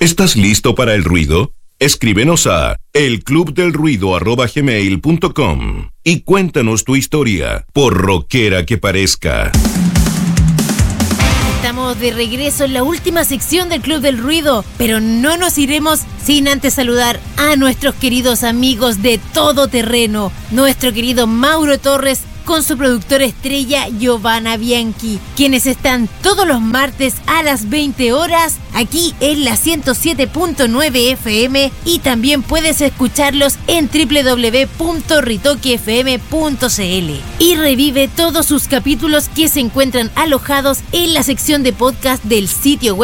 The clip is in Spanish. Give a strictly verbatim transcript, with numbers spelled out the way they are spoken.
¿Estás listo para el ruido? Escríbenos a el club del ruido arroba gmail punto com y cuéntanos tu historia, por rockera que parezca. Estamos de regreso en la última sección del Club del Ruido, pero no nos iremos sin antes saludar a nuestros queridos amigos de Todo Terreno, nuestro querido Mauro Torres con su productora estrella Giovanna Bianchi, quienes están todos los martes a las veinte horas aquí en la ciento siete punto nueve F M, y también puedes escucharlos en doble u doble u doble u punto ritoque f m punto c l y revive todos sus capítulos que se encuentran alojados en la sección de podcast del sitio web